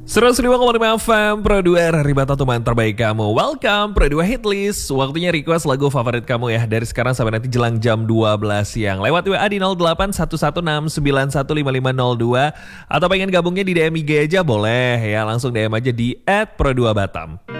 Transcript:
105,5 FM Pro 2 Hari Bata teman terbaik kamu. Welcome Pro 2 Hitlist. Waktunya request lagu favorit kamu ya. Dari sekarang sampai nanti jelang jam 12 siang. Lewat WA di 0811695502. Atau pengen gabungnya di DM IG aja boleh ya. Langsung DM aja di @pro2batam.